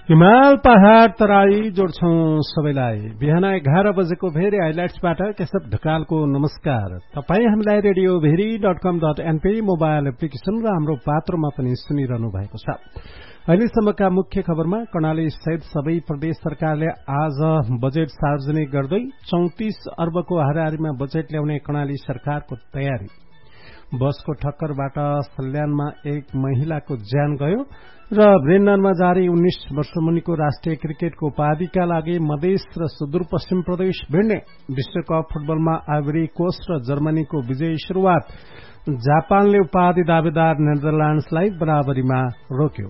हिमाल पहाड़ तराई जोड्छौं सबैलाई। बिहान 11 बजेको भेरी हाइलाइट्सबाट केशव ढकालको नमस्कार। तपाई हामीलाई रेडियो भेरी.com.np मोबाइल एप्लिकेशन र हाम्रो पात्रमा पनि सुनिरहनु भएको छ। अहिलेसम्मका मुख्य खबरमा कर्णाली सहित सबै प्रदेश सरकारले आज बजेट सार्वजनिक गर्दै 34 अर्बको हाराहारीमा बजेट ल्याउने कर्णाली सरकारको तयारी। बसको ठक्करबाट सल्यानमा एक महिलाको ज्यान गयो र ब्रेन्डनमा जारी 19 वर्ष मुनिको राष्ट्रिय क्रिकेटको उपाधिका लागि मधेस र सुदूरपश्चिम प्रदेश भिड्ने। विश्वकप फुटबलमा आइभरी कोस्ट र जर्मनीको विजयी शुरूआत। जापानले उपाधि दावेदार नेदरल्याण्ड्सलाई बराबरीमा रोक्यो।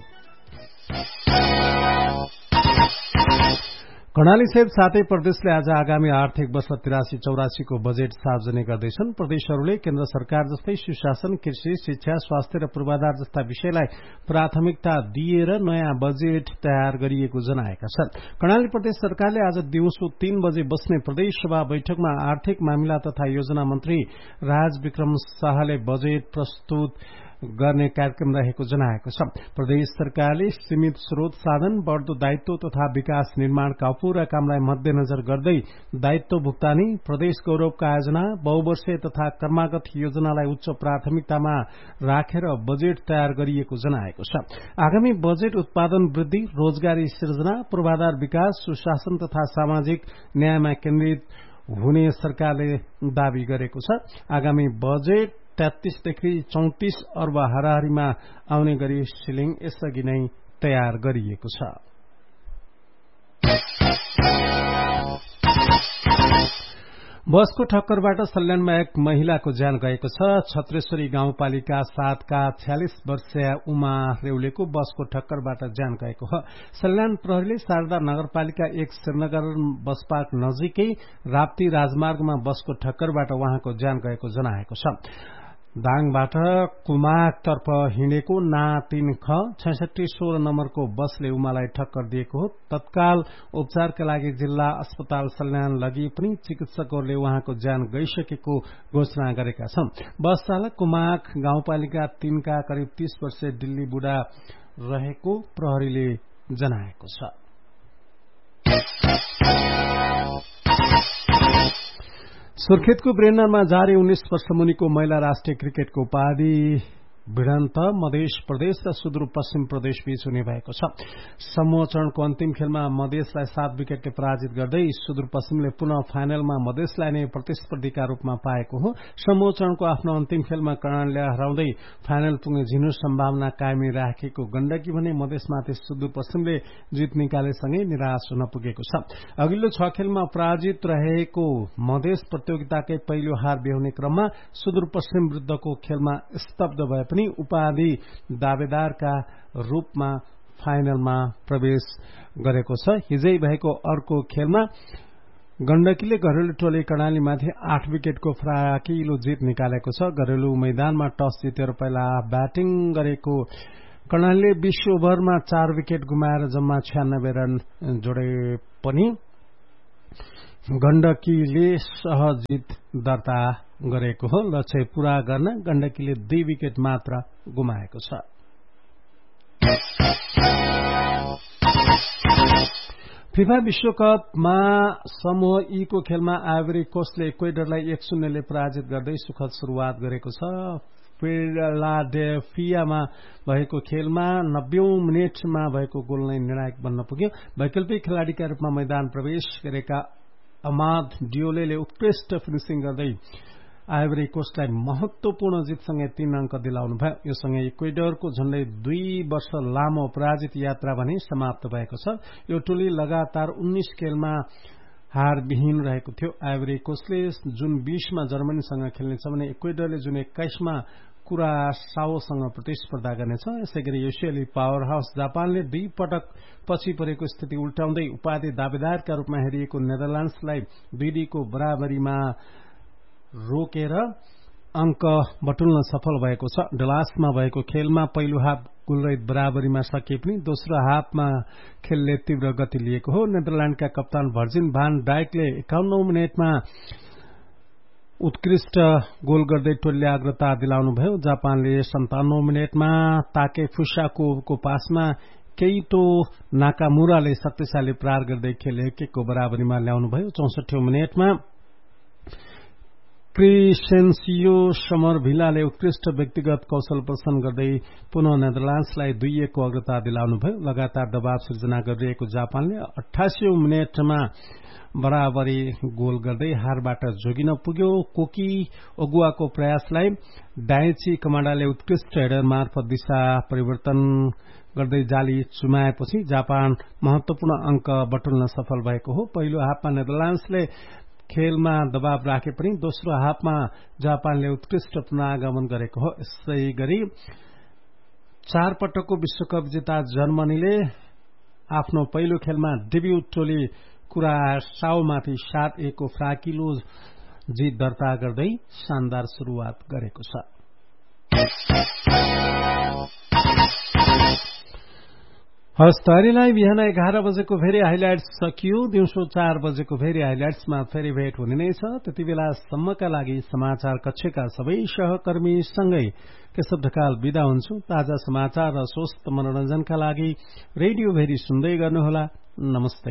कर्णाली सहित सातै प्रदेशले आज आगामी आर्थिक वर्ष 83-84 को बजेट सार्वजनिक गर्दैछन्। प्रदेशहरूले केन्द्र सरकार जस्तै सुशासन, कृषि, शिक्षा, स्वास्थ्य र पूर्वाधार जस्ता विषयलाई प्राथमिकता दिएर नयाँ बजेट तयार गरिएको जनाएका छन्। कर्णाली प्रदेश सरकारले आज दिउँसो 3 बजे बस्ने प्रदेश सभा बैठकमा आर्थिक मामिला तथा योजना मन्त्री राज विक्रम शाहले बजेट प्रस्तुत गर्ने कार्यक्रम रहेको जनाएको छ। प्रदेश सरकारले सीमित स्रोत साधन, बढ्दो दायित्व तथा विकास निर्माणका पूरा कामलाई मध्यनजर गर्दै दायित्व भुक्तानी, प्रदेश गौरवका आयोजना, बहुवर्षीय तथा कर्मागत योजनालाई उच्च प्राथमिकतामा राखेर बजेट तयार गरिएको जनाएको छ। आगामी बजेट उत्पादन वृद्धि, रोजगारी सृजना, पूर्वाधार विकास, सुशासन तथा सामाजिक न्यायमा केन्द्रित हुने सरकारले दावी गरेको छ। आगामी बजेट 33 देखि 34 अर्ब हाराहारीमा आउने गरी सिलिङ यसअघि नै तयार गरिएको छ। बसको ठक्करबाट सल्यानमा एक महिलाको ज्यान गएको छ। छत्रेश्वरी गाउँपालिका 7 का 46 वर्षीय उमा रेउलेको बसको ठक्करबाट ज्यान गएको हो। सल्यान प्रहरीले शारदा नगरपालिका 1 श्रीनगर बस पार्क नजिकै राप्ती राजमार्गमा बसको ठक्करबाट उहाँको ज्यान गएको जनाएको छ। दाङबाट कुमाकतर्फ हिँडेको ना 3 ख 6616 नम्बरको बसले उमालाई ठक्कर दिएको हो। तत्काल उपचारका लागि जिल्ला अस्पताल सल्यान लगी पनि चिकित्सकहरूले उहाँको ज्यान गइसकेको घोषणा गरेका छन्। बस चालक कुमाक गाउँपालिका 3 का करिब 30 वर्षीय दिल्ली बुढा रहेको प्रहरीले जनाएको छ। सुर्खेतको ब्रेन्डनमा जारी 19 वर्ष मुनिको महिला राष्ट्रिय क्रिकेटको उपाधि भिडन्त मधेस प्रदेश र सुदूरपश्चिम प्रदेश बीच हुने भएको छ। समूह चरणको अन्तिम खेलमा मधेसलाई 7 विकेटले पराजित गर्दै सुदूरपश्चिमले पुनः फाइनलमा मधेसलाई नै प्रतिस्पर्धीका रूपमा पाएको हो। समूह चरणको आफ्नो अन्तिम खेलमा कर्णालीले हराउँदै फाइनल पुग्ने झिनो सम्भावना कायमी राखेको गण्डकी भने मधेसमाथि सुदूरपश्चिमले जित निकालेसँगै निराश हुन पुगेको छ। अघिल्लो 6 खेलमा पराजित रहेको मधेस प्रतियोगिताकै पहिलो हार बेहोर्ने क्रममा सुदूरपश्चिम विरुद्धको खेलमा स्तब्ध भए पनि उपाधि दावेदारका रूपमा फाइनलमा प्रवेश गरेको छ। हिजै भएको अर्को खेलमा गण्डकीले घरेलु टोली कर्णालीमाथि 8 विकेटको फराकिलो जित निकालेको छ। घरेलु मैदानमा टस जितेर पहिला ब्याटिङ गरेको कर्णालीले 20 ओभरमा 4 विकेट गुमाएर जम्मा 96 रन जोडे पनि गण्डकीले सहज जित दर्ता गरेको हो। लक्ष्य पूरा गर्न गण्डकीले 2 विकेट मात्र गुमाएको छ। फिफा विश्वकपमा समूह ई को खेलमा आइभरी कोस्टले इक्वेडरलाई 1-0 ले पराजित गर्दै सुखद शुरूआत गरेको छ। फिलाडेल्फियामा भएको खेलमा 90औं मिनेटमा भएको गोल नै निर्णायक बन्न पुग्यो। वैकल्पिक खेलाड़ीका रूपमा मैदान प्रवेश गरेका अमाद डियोले उत्कृष्ट फिनिशिङ गर्दै आइभरी कोस्टलाई महत्वपूर्ण जितसँगै 3 अंक दिलाउनु भयो। यो सँगै इक्वेडरको झण्डै 2 वर्ष लामो अपराजित यात्रा भने समाप्त भएको छ। यो टोली लगातार 19 खेलमा हारविहीन रहेको थियो। आइभरी कोस्टले जुन 20 मा जर्मनीसँग खेल्नेछ भने इक्वेडरले जुन 21 मा कुरासाओसँग प्रतिस्पर्धा गर्नेछ। यसैगरी एसियाली पावर हाउस जापानले 2 पटक पछि परेको स्थिति उल्टाउँदै उपाधि दावेदारका रूपमा हेरिएको नेदरल्याण्ड्सलाई 2-2 को बराबरीमा रोकेर अंक बटुल्न सफल भएको छ। डलासमा भएको खेलमा पहिलो हाफ गोलरहित बराबरीमा सकिए पनि दोस्रो हाफमा खेलले तीव्र गति लिएको हो। नेदरल्याण्डका कप्तान भर्जिन भान डाइकले 51औं मिनेटमा उत्कृष्ट गोल गर्दै टोलीले अग्रता दिलाउनुभयो। जापानले 57औं मिनेटमा ताके फुसाको पासमा केइटो नाकामुराले शक्तिशाली प्रहार गर्दै खेल 1-1 को बराबरीमा ल्याउनुभयो। 64औं मिनेटमा क्रिसेन्सियो समरभिलाले उत्कृष्ट व्यक्तिगत कौशल प्रदर्शन गर्दै पुनः नेदरल्याण्ड्सलाई 2-1 को अग्रता दिलाउनुभयो। लगातार दबाव सिर्जना गरिरहेको जापानले 88औं मिनेटमा बराबरी गोल गर्दै हारबाट जोगिन पुग्यो। कोकी ओगुवाको प्रयासलाई डाइची कमाडाले उत्कृष्ट हेडर मार्फत दिशा परिवर्तन गर्दै जाली चुमाएपछि जापान महत्वपूर्ण अंक बटुल्न सफल भएको हो। पहिलो हाफमा नेदरल्याण्ड्सले खेलमा दबाव राखे पनि दोस्रो हाफमा जापानले उत्कृष्ट पुनरागमन गरेको हो। यसै गरी 4 पटकको विश्वकप विजेता जर्मनीले आफ्नो पहिलो खेलमा डेब्यू टोली कुरासाओमाथि 7-1 को फ्राकिलो जित दर्ता गर्दै शानदार शुरूआत गरेको छ। हस् तैरीलाई बिहान 11 बजेको फेरि हाइलाइट्स सकियो। दिउँसो 4 बजेको फेरि हाइलाइट्समा फेरि भेट हुने नै छ। त्यति बेलासम्मका लागि समाचार कक्षका सबै सहकर्मीसँगै केशव ढकाल बिदा हुन्छु। ताजा समाचार र स्वस्थ मनोरञ्जनका लागि रेडियो भेरी सुन्दै गर्नुहोला। नमस्ते।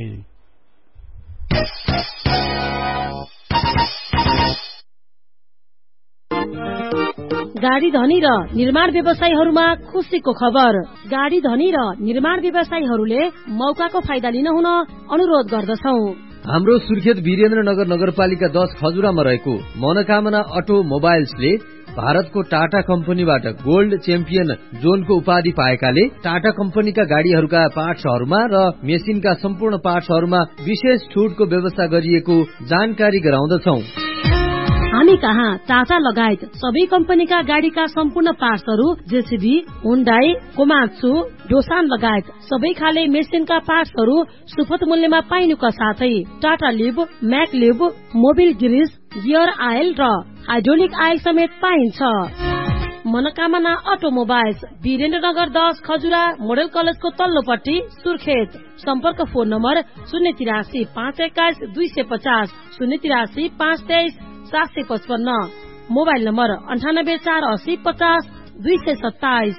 गाडी धनी र निर्माण व्यवसायीहरूमा खुशीको खबर। गाडी धनी र निर्माण व्यवसायीहरूले मौकाको फाइदा लिन हुन अनुरोध गर्दछौ। हाम्रो सुर्खेत वीरेन्द्रनगर नगरपालिका 10 खजुरामा रहेको मनोकामना अटो मोबाइल्सले भारतको टाटा कम्पनीबाट गोल्ड च्याम्पियन जोनको उपाधि पाएकाले टाटा कम्पनीका गाडीहरूका पार्ट्सहरूमा र मेसिनका सम्पूर्ण पार्ट्सहरूमा विशेष छुटको व्यवस्था गरिएको जानकारी गराउँदछौ। हामी कहाँ टाटा लगायत सबै कम्पनीका गाडीका सम्पूर्ण पार्ट्सहरू जेसीबी, हुन्डाई, कोमात्सु, डोसान लगायत सबै खाले मेसिनका पार्ट्सहरू सुपथ मूल्यमा पाइनुका साथै Tata leave, MAC leave, Mobil Greece, gear oil र हाइड्रोलिक आयल समेत पाइन्छ। मनोकामना अटोमोबाइल्स, वीरेन्द्रनगर 10 खजुरा मोडल कलेजको तल्लोपट्टि सुर्खेत। सम्पर्क phone number 083 521 250 083 523 755, mobile number 98 480 50 227।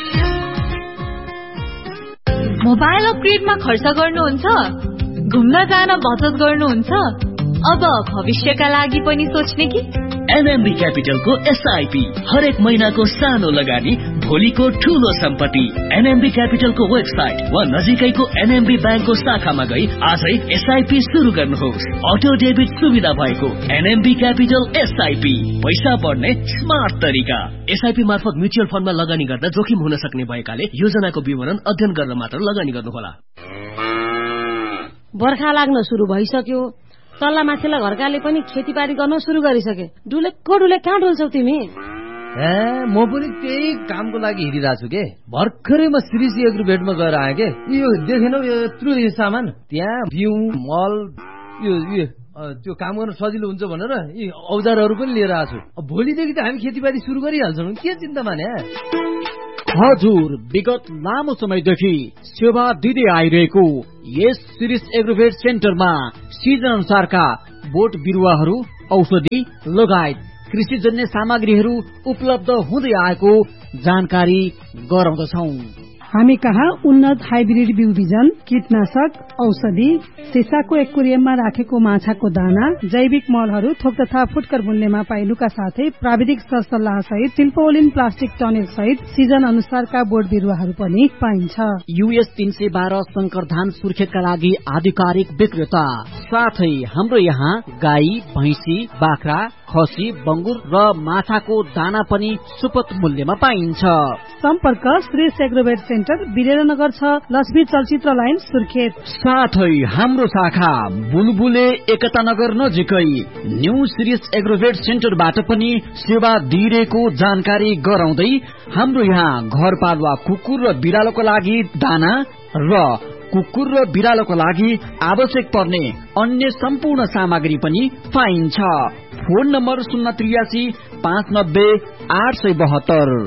Mobile अपग्रेडमा खर्च गर्नुहुन्छ? घुम्न जान बचत गर्नुहुन्छ? अब भविष्यका लागि पनि सोच्ने कि? एनएमबी क्यापिटलको एसआईपी हरेक महिनाको सानो लगानी भोलिको ठूलो सम्पत्ति। एनएमबी क्यापिटलको वेबसाइट वा नजिकैको एनएमबी ब्याङ्कको शाखामा गई आजै एसआईपी शुरू गर्नुहोस्। अटो डेबिट सुविधा भएको एनएमबी क्यापिटल एसआईपी, पैसा बढ्ने स्मार्ट तरिका। एसआईपी मार्फत म्युचुअल फण्डमा लगानी गर्दा जोखिम हुन सक्ने भएकाले योजनाको विवरण अध्ययन गरेर मात्र लगानी गर्नुहोला। बर्खा लाग्न सुरु भइसक्यो। तल्ला माथिल्ला घरकाले पनि खेतीबारी गर्न सुरु गरिसके। डुलेको डुले कहाँ डुल्छौ तिमी? म पनि त्यही कामको लागि हिँडिरहेको छु के। भर्खरै म श्रीसी एग्रोभेटमा गएर आएँ के। यो देखेनौ यत्रो यो सामान, त्यहाँ बिउ, मल, यो त्यो काम गर्न सजिलो हुन्छ भनेर यी औजारहरू पनि लिएर आएको छु। भोलिदेखि त हामी खेतीबारी सुरु गरिहाल्छौँ, के चिन्ता माने। हजुर, विगत लामो समयदेखि सेवा दिँदै आइरहेको यस सिरिस एग्रोभेट सेन्टरमा सिजन अनुसारका बोट बिरुवाहरू, औषधि लगायत कृषिजन्य सामग्रीहरू उपलब्ध हुँदै आएको जानकारी गराउँदछौ। हामी कहाँ उन्नत हाइब्रिड बिउ बिजन, कीटनाशक, औषधि, सिसाको एक्वेरियममा राखेको माछाको दाना, जैविक मलहरू थोक तथा फुटकर मूल्यमा पाइनुका साथै प्राविधिक सरसल्लाह सहित सिल्पोलिन प्लास्टिक टनेल सहित सिजन अनुसारका बोट बिरुवाहरू पनि पाइन्छ। US 312 शंकर धान सुर्खेतका लागि आधिकारिक विक्रेता। साथै हाम्रो यहाँ गाई, भैंसी, बाख्रा, खसी, बंगुर र माछाको दाना पनि सुपथ मूल्यमा पाइन्छ। सम्पर्क श्री एग्रोभेट सेन्टर, वीरेन्द्रनगर 6, लक्ष्मी चलचित्र लाइन, सुर्खेत। साथै हाम्रो शाखा बुलबुले एकता नगर नजिकै न्यू सिरिस एग्रोभेट सेन्टरबाट पनि सेवा दिइरहेको जानकारी गराउँदै हाम्रो यहाँ घरपालुवा कुकुर र बिरालोको लागि दाना र कुकुर र बिरालोको लागि आवश्यक पर्ने अन्य सम्पूर्ण सामग्री पनि पाइन्छ। फोन नम्बर 083 590 872,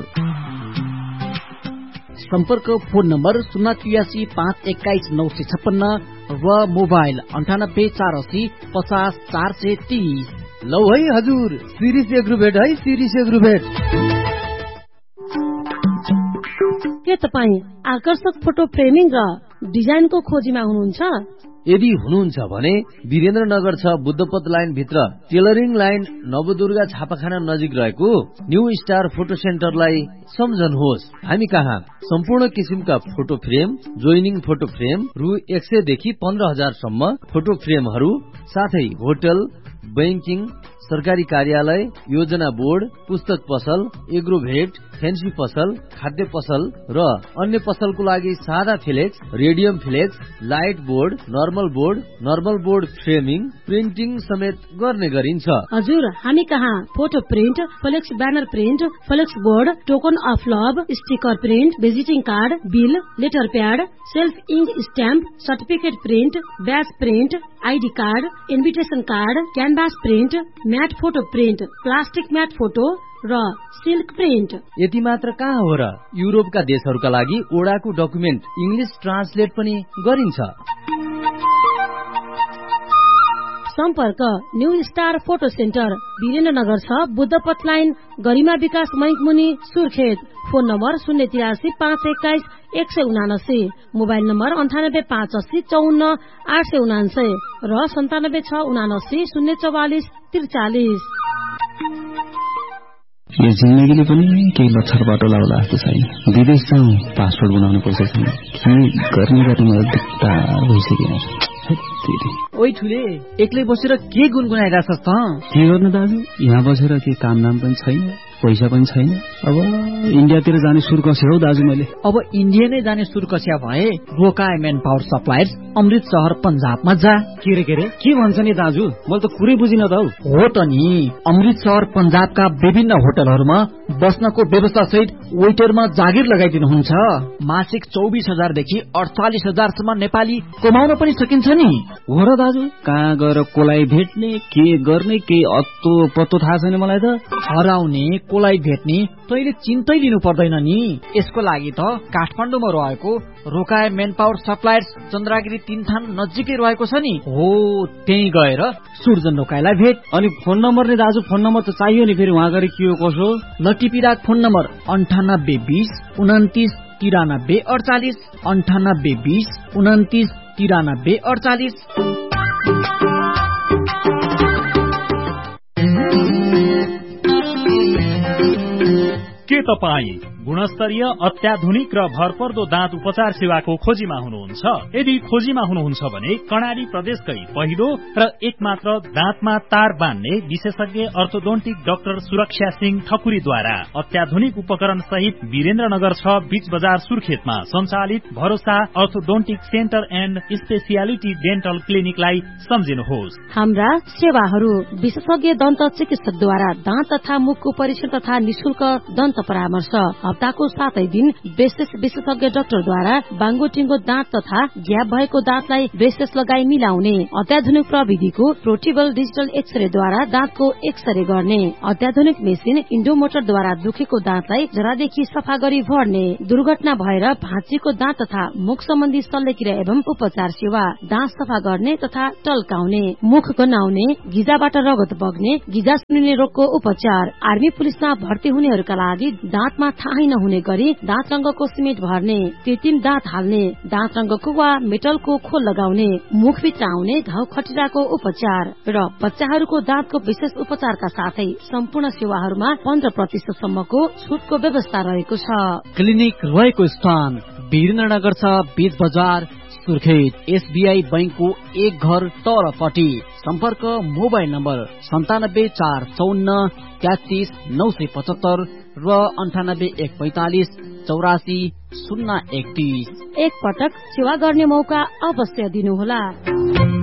सम्पर्क फोन नम्बर 083 521 956 र मोबाइल 98 480 50 430। लौ है हजुर, सिरिस एग्रोभेट है, सिरिस एग्रोभेट। के के तपाईँ आकर्षक फोटो फ्रेमिङ र डिजाइनको खोजीमा हुनुहुन्छ? यदि हुनुहुन्छ भने वीरेन्द्रनगर 6 बुद्धपथ लाइन भित्र टेलरिङ लाइन नवदुर्गा छापाखाना नजिक रहेको न्यू स्टार फोटो सेन्टरलाई सम्झनुहोस्। हामी कहाँ सम्पूर्ण किसिमका photo frame, joining photo frame रु 100 देखि 15,000 सम्म फोटो फ्रेमहरू, साथै होटल, बैंकिङ, सरकारी कार्यालय, योजना बोर्ड, पुस्तक पसल, एग्रोभेट, फेन्सी पसल, खाद्य पसल र अन्य पसलको लागि सादा flex, radium flex, light board, normal board framing, printing समेत गर्ने गरिन्छ। हजुर, हामी कहाँ photo print, flex banner print, flex board, token of love, sticker print, visiting card, bill, letter pad, self ink stamp, certificate print, ब्याज print, ID card, invitation card, canvas print, mat photo print, plastic mat photo र silk print. यति मात्र कहाँ हो र, युरोपका देशहरूका लागि ओडाको document English translate पनि गरिन्छ। सम्पर्क new star photo centre, Birendranagar 6 बुद्धपथ line, गरिमा विकास मैकमुनि, Surkhet. Phone number 083 521 179, mobile number 98 580 54 879 र 97 679 044 43। यो जिन्दगीले पनि केही लक्षर बाटो लाउला जस्तो छैन। विदेश जाउँ, पासपोर्ट बनाउनु पर्छ छैन, के गर्ने मलाई दिक्कत भइसक्यो। ओइ ठुले, एक्लै बसेर के गुनगुनाइरा छस् त? के गर्नु दाजु, यहाँ बसेर के काम नाम पनि छैन, पैसा पनि छैन। अब इन्डियातिर जाने सुर कस्यो हौ दाजु मैले। अब इन्डिया नै जाने सुर कस्या भए रोकाए मेन पावर सप्लायर्स अमृतसर पंजाबमा जा। के भन्छ नि दाजु, मैले त कुरै बुझिन त हौ। हो त नि, अमृतसर पंजाबका विभिन्न होटलहरूमा बस्नको व्यवस्था सहित वेटरमा जागिर लगाइदिनुहुन्छ। मासिक 24,000 देखि 48,000 सम्म नेपाली कमाउन पनि सकिन्छ नि। हो र दाजु, कहाँ गएर कोलाई भेट्ने, के गर्ने, के अत्तो पत्तो थाहा छैन मलाई त। हराउने, कोलाई भेट्ने तैले चिन्तै लिनु पर्दैन नि। यसको लागि त काठमाडौँमा रहेको रोकाए मेन पावर सप्लायर्स चन्द्रागिरी 3 थान नजिकै रहेको छ नि। हो, त्यही गएर सुर्जन रोकाएलाई भेट। अनि फोन नम्बर नि दाजु, फोन नम्बर त चाहियो नि, फेरि उहाँ गएर के हो कसो। लटिपिराक फोन नम्बर 98 20 29 93 48, 98 20 29 93 48। के तपाईँ गुणस्तरीय, अत्याधुनिक र भरपर्दो दाँत उपचार सेवाको खोजीमा हुनुहुन्छ? यदि खोजीमा हुनुहुन्छ भने कर्णाली प्रदेशकै पहिलो र एकमात्र दाँतमा तार बान्ने विशेषज्ञ अर्थोडोन्टिक डाक्टर सुरक्षा सिंह ठकुरीद्वारा अत्याधुनिक उपकरण सहित वीरेन्द्रनगर 6 बीच बजार सुर्खेतमा सञ्चालित भरोसा orthodontic centre and speciality dental क्लिनिकलाई सम्झिनुहोस्। हाम्रा सेवाहरू विशेषज्ञ दन्त चिकित्सकद्वारा दाँत तथा मुखको परीक्षण तथा निशुल्क दन्त परामर्श, हप्ताको 7 दिन विशेषज्ञ डाक्टरद्वारा बाङ्गोटिङ्गो दाँत तथा ग्याप भएको दाँतलाई ब्रेसेस लगाई मिलाउने, अत्याधुनिक प्रविधिको पोर्टेबल डिजिटल एक्सरेद्वारा दाँतको एक्सरे गर्ने, अत्याधुनिक मेसिन इन्डोमोटरद्वारा दुखेको दाँतलाई जरादेखि सफा गरी भर्ने, दुर्घटना भएर भाँचिएको दाँत तथा मुख सम्बन्धी शल्यक्रिया एवं उपचार सेवा, दाँत सफा गर्ने तथा टल्काउने, मुख गन्हाउने, गिजाबाट रगत बग्ने, गिजा सुनिने रोगको उपचार, आर्मी पुलिसमा भर्ती हुनेहरूका लागि दाँतमा थाहै नहुने गरी दाँत रंगको सिमेन्ट भर्ने, कृत्रिम दाँत हाल्ने, दाँत रंगको वा मेटलको खोल लगाउने, मुखभित्र आउने घाउ खटिराको उपचार र बच्चाहरूको दाँतको विशेष उपचारका साथै सम्पूर्ण सेवाहरूमा 15% सम्मको छुटको व्यवस्था रहेको छ। क्लिनिक रहेको स्थान वीरेन्द्रनगर 6 बीच बजार सुर्खेत, एसबीआई बैंकको एक घर तलपट्टि। सम्पर्क मोबाइल नम्बर 97 454 33 975 र 98 145 84 031। एक पटक सेवा गर्ने मौका अवश्य दिनुहोला।